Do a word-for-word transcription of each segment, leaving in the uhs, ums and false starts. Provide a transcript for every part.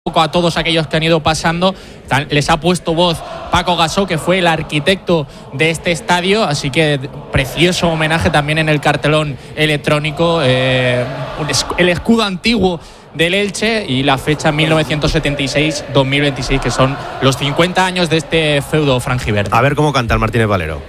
poco a todos aquellos que han ido pasando. Les ha puesto voz Paco Gasó, que fue el arquitecto de este estadio, así que precioso homenaje también en el cartelón electrónico, eh, el escudo antiguo del Elche y la fecha mil novecientos setenta y seis dos mil veintiséis, que son los cincuenta años de este feudo franjiverde. A ver cómo canta el Martínez Valero.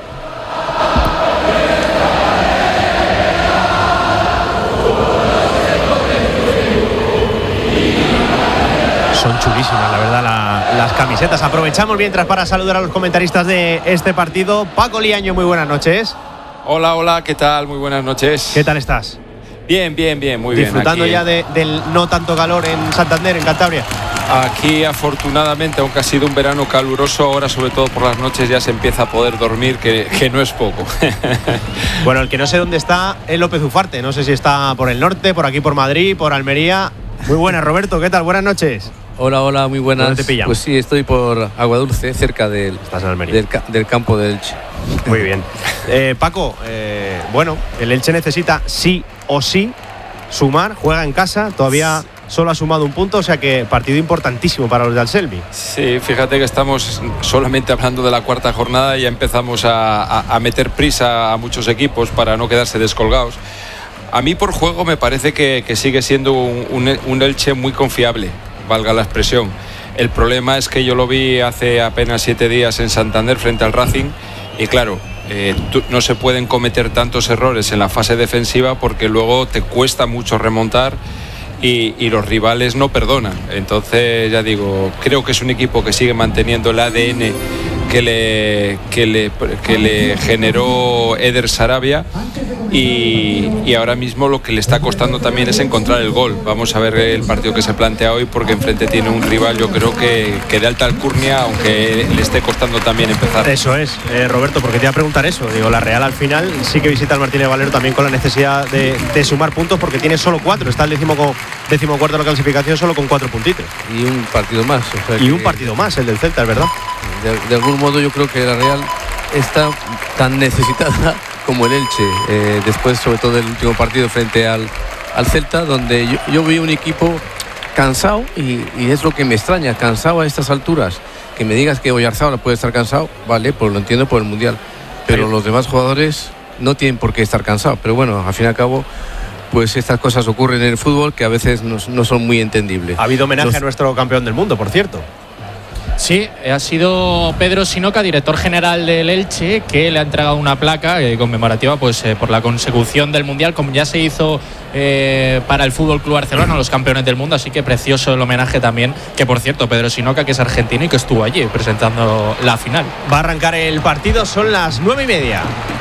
Son chulísimas, la verdad, la, las camisetas. Aprovechamos mientras para saludar a los comentaristas de este partido. Paco Liaño, muy buenas noches. Hola, hola, ¿qué tal? Muy buenas noches. ¿Qué tal estás? Bien, bien, bien, muy Disfrutando bien. Disfrutando ya de, del no tanto calor en Santander, en Cantabria. Aquí, afortunadamente, aunque ha sido un verano caluroso, ahora sobre todo por las noches ya se empieza a poder dormir, que, que no es poco. Bueno, el que no sé dónde está es López Ufarte. No sé si está por el norte, por aquí por Madrid, por Almería. Muy buenas, Roberto, ¿qué tal? Buenas noches. Hola, hola, muy buenas. ¿Dónde te pillamos? Pues sí, estoy por Aguadulce, cerca del, Estás en Almería. del, del campo del Elche. Muy bien. Eh, Paco, eh, bueno, el Elche necesita sí o sí sumar, juega en casa, todavía solo ha sumado un punto, o sea que partido importantísimo para los de Anselmi. Sí, fíjate que estamos solamente hablando de la cuarta jornada y ya empezamos a, a, a meter prisa a muchos equipos para no quedarse descolgados. A mí por juego me parece que, que sigue siendo un, un, un Elche muy confiable, valga la expresión. El problema es que yo lo vi hace apenas siete días en Santander frente al Racing y claro, eh, tú, no se pueden cometer tantos errores en la fase defensiva porque luego te cuesta mucho remontar y, y los rivales no perdonan. Entonces ya digo, creo que es un equipo que sigue manteniendo el A D N que le, que le, que le generó Eder Sarabia y, y ahora mismo lo que le está costando también es encontrar el gol. Vamos a ver el partido que se plantea hoy porque enfrente tiene un rival, yo creo que, que de alta alcurnia, aunque le esté costando también empezar. Eso es, eh, Roberto, porque te iba a preguntar eso. Digo, la Real al final sí que visita al Martínez Valero también con la necesidad de, de sumar puntos porque tiene solo cuatro, está el décimo, décimo cuarto de la clasificación solo con cuatro puntitos. Y un partido más. O sea y que, un partido más, el del Celta, es verdad. De, de algún modo yo creo que la Real está tan necesitada como el Elche, eh, después sobre todo del último partido frente al, al Celta, donde yo, yo vi un equipo cansado y, y es lo que me extraña, cansado a estas alturas. Que me digas que Oyarzábal puede estar cansado, vale, pues lo entiendo por el Mundial, pero Ahí. Los demás jugadores no tienen por qué estar cansados, pero bueno, al fin y al cabo pues estas cosas ocurren en el fútbol que a veces no, no son muy entendibles. Ha habido homenaje Los... a nuestro campeón del mundo, por cierto. Sí, ha sido Pedro Sinoca, director general del Elche, que le ha entregado una placa eh, conmemorativa pues, eh, por la consecución del Mundial, como ya se hizo eh, para el Fútbol Club Barcelona, los campeones del mundo, así que precioso el homenaje también, que por cierto, Pedro Sinoca, que es argentino y que estuvo allí presentando la final. Va a arrancar el partido, son las nueve y media.